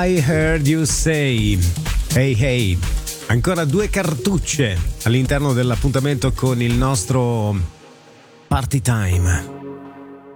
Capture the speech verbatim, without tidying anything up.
I Heard You Say. Hey hey. Ancora due cartucce all'interno dell'appuntamento con il nostro Party Time.